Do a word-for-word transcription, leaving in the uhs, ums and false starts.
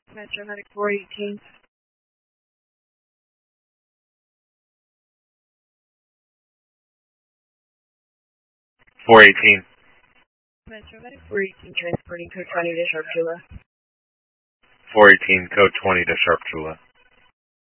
Metro Medic four eighteen. four eighteen. Metro Medic four eighteen, transporting code twenty to Sharptula. four eighteen, code twenty to Sharptula.